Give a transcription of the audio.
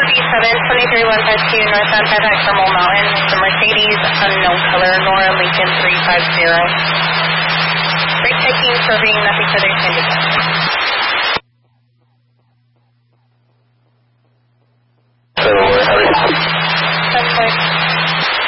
37152 northbound by Thermal Mountain. The Mercedes, unknown color, Nora Lincoln 350. Brake checking, serving, nothing further to indicate. So, how are you? That's good.